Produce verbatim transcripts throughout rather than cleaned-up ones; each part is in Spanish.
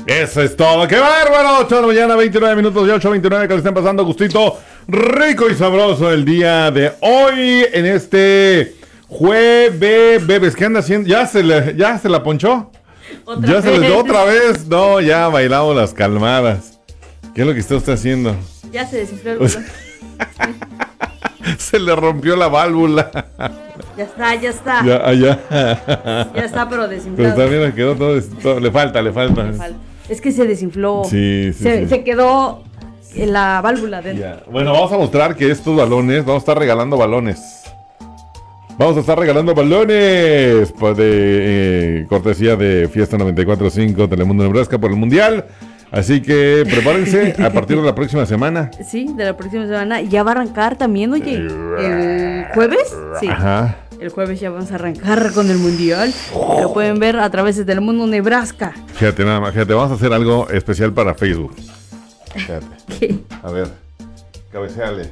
Eso es todo. ¡Qué bárbaro! ocho de la mañana, veintinueve minutos, ya ocho veintinueve, que le estén pasando gustito rico y sabroso el día de hoy en este jueves. Bebes, ¿qué anda haciendo? ¿Ya se, le, ya se la ponchó? ¿Otra ¿Ya vez? se les dio otra vez? No, ya bailamos las calmadas. ¿Qué es lo que usted está haciendo? Ya se desinfló el balón. Se le rompió la válvula. Ya está, ya está. Ya, ya. Ya está, pero Pero desinflado. también le quedó todo, todo- le falta, le falta. Le falta. Es que se desinfló. Sí, sí, se, sí. se quedó en la válvula dentro. Ya. Bueno, vamos a mostrar que estos balones, vamos a estar regalando balones. Vamos a estar regalando balones pues, de eh, cortesía de Fiesta noventa y cuatro punto cinco Telemundo Nebraska por el Mundial. Así que prepárense a partir de la próxima semana. Sí, de la próxima semana. Ya va a arrancar también, oye. ¿El jueves? Sí. Ajá. El jueves ya vamos a arrancar con el Mundial. Lo pueden ver a través de Telemundo Nebraska. Fíjate nada más, fíjate, vamos a hacer algo especial para Facebook. Fíjate. ¿Qué? A ver, cabeceale.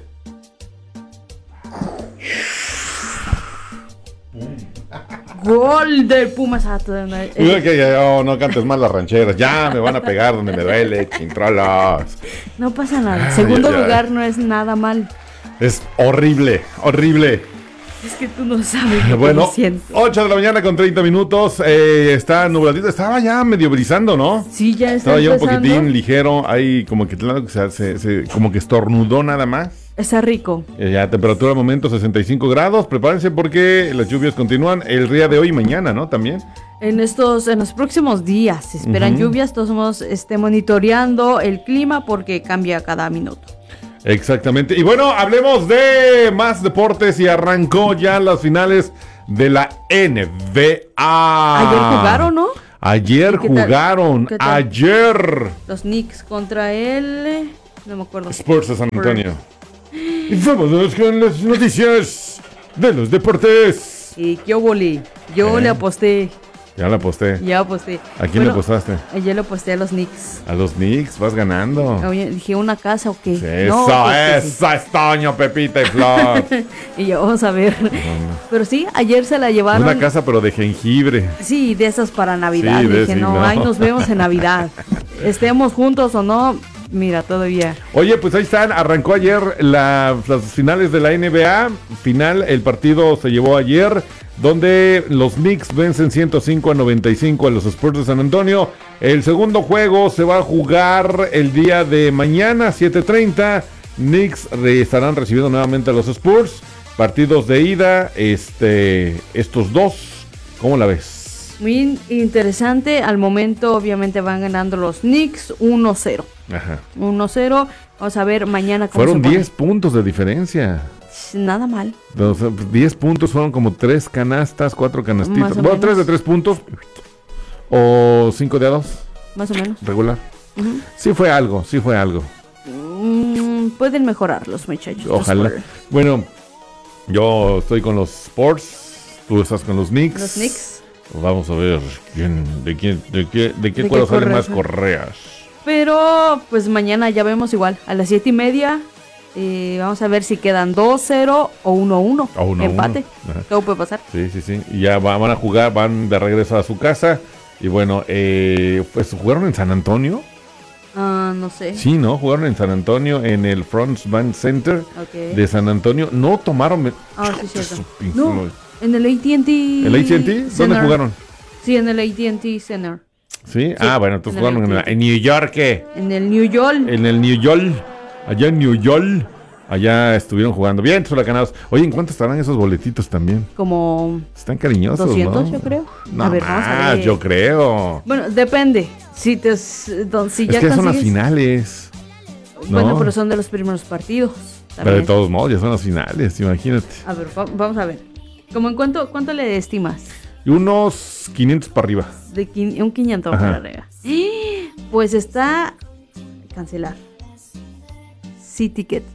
Gol del Pumas. Ah, todavía no- Mira que ya, oh, no cantes más las rancheras. Ya me van a pegar donde me duele, chintrolos. No pasa nada. Ay, Segundo ay, ay. lugar no es nada mal. Es horrible, horrible. Es que tú no sabes lo Bueno, que siento. ocho de la mañana con treinta minutos. Eh, está nubladito. Estaba ya medio brisando, ¿no? Sí, ya está Estaba ya un empezando. poquitín ligero. Ahí como que, claro, se, se- se- como que estornudó nada más. Está rico. Eh, ya temperatura al momento sesenta y cinco grados. Prepárense porque las lluvias continúan el día de hoy y mañana, ¿no? También. En estos, en los próximos días se esperan Ujú. lluvias. Todos estamos este, monitoreando el clima porque cambia cada minuto. Exactamente. Y bueno, hablemos de más deportes y arrancó ya las finales de la N B A. Ayer jugaron, ¿no? Ayer ¿Qué tal? jugaron. ¿Qué tal? Ayer. Los Knicks contra el... No me acuerdo. Spurs de San Antonio. Y vámonos con las noticias de los deportes. Y qué obole. Yo Eh. le aposté. Ya la aposté. Ya aposté. ¿A quién le Bueno, apostaste? Yo le aposté a los Knicks. A los Knicks, vas ganando. Oye, dije, ¿una casa o qué? Sí, No, eso, pues que sí. eso es Toño, Pepita y Flor. Y yo, vamos a ver. Pero sí, ayer se la llevaron. Una casa pero de jengibre. Sí, de esas para Navidad. Sí, de Dije, sí, no, no. ahí nos vemos en Navidad. Estemos juntos o no, mira, todavía. Oye, pues ahí están, arrancó ayer la- las finales de la N B A. Final, el partido se llevó ayer, donde los Knicks vencen ciento cinco a noventa y cinco a los Spurs de San Antonio. El segundo juego se va a jugar el día de mañana, siete treinta. Knicks re- estarán recibiendo nuevamente a los Spurs. Partidos de ida, este, estos dos, ¿cómo la ves? Muy interesante. Al momento, obviamente, van ganando los Knicks uno cero. Ajá. uno cero. Vamos a ver mañana cómo Fueron se pone. diez puntos de diferencia. Nada mal. O sea, diez puntos fueron como tres canastas, cuatro canastitas. Más o Bueno, menos. tres de tres puntos. O cinco de a dos, Más o menos. regular. Ujú. Sí fue algo, sí fue algo. Mm, pueden mejorar los muchachos. los Ojalá. Spurs. Bueno, yo estoy con los Sports. Tú estás con los Knicks. Los Knicks. Vamos a ver quién, de quién, de qué, de qué ¿De cuero qué salen correa más sale? correas. Pero, pues mañana ya vemos igual. A las siete y media. eh, vamos a ver si quedan dos cero o uno uno. O uno a Empate. uno. Ajá. Todo puede pasar. Sí, sí, sí. Y ya va- van a jugar, van de regreso a su casa. Y bueno, eh, pues jugaron en San Antonio. Ah, no sé. Sí, ¿no? Jugaron en San Antonio, en el Fronts Bank Center Ok. de San Antonio. No tomaron... me- Ah, sí, Su cierto. pinche No, madre. en el A T and T. ¿El A T and T? ¿Dónde Center. jugaron? Sí, en el A T and T Center. ¿Sí? Ah, bueno, entonces en el jugaron en, A T and T. en New York. ¿Qué? En el New York. En el New York. Allá en New York. Allá estuvieron jugando. Bien, huracanados. Oye, ¿en cuánto estarán esos boletitos también? Como Están cariñosos, doscientos, ¿no? yo creo. No A ver, vamos a más, ver. yo creo. Bueno, depende. Si te don- si Es ya que son las consigues- finales. Bueno, ¿no? pero son de los primeros partidos. Pero de también. todos modos, ya son las finales, imagínate. A ver, va- vamos a ver. ¿Cómo en cuánto, cuánto le estimas? Y unos quinientos para arriba. De quin- un quinientos Ajá. para arriba. Pues está... Cancelar. Sí, ticket.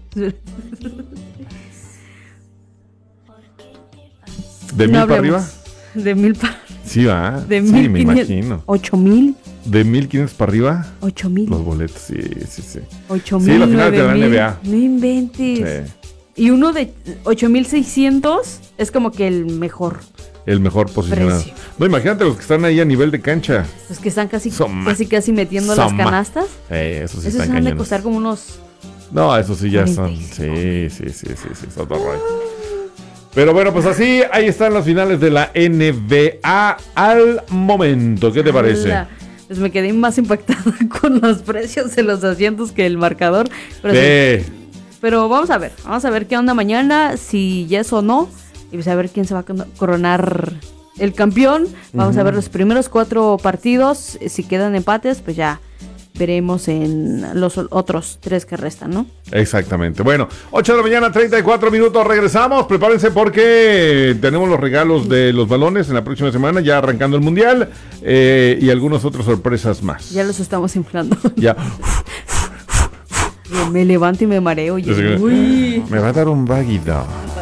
¿De No mil para hablemos. arriba? De mil para... Sí, va. De sí, mil me quinientos. imagino. Ocho mil. De mil quinientos para arriba, Ocho mil. los boletos, sí, sí, sí. Ocho Sí, mil. la final de la nueve N mil. B A. No inventes. Sí. Y uno de ocho mil seiscientos es como que el mejor. el mejor posicionado. Precio. No, imagínate los que están ahí a nivel de cancha. Los que están casi, Soma. casi, casi metiendo Soma. las canastas. Eh, eso sí Esos están han de cañones. costar como unos... No, eso sí ya son. cuarenta y Sí, sí, sí, sí, sí, es otro rollo. Pero bueno, pues así, ahí están las finales de la N B A al momento. ¿Qué te parece? Ala, pues me quedé más impactada con los precios de los asientos que el marcador. Pero, Sí. sí, pero vamos a ver, vamos a ver qué onda mañana, si yes o no. Y pues a ver quién se va a coronar el campeón. Vamos uh-huh. a ver los primeros cuatro partidos. Si quedan empates, pues ya veremos en los otros tres que restan, ¿no? Exactamente. Bueno, ocho de la mañana, treinta y cuatro minutos, regresamos. Prepárense porque tenemos los regalos de los balones en la próxima semana, ya arrancando el Mundial, eh, y algunas otras sorpresas más. Ya los estamos inflando. Ya. Me levanto y me mareo. Y Uy. Me va a dar un vaguido.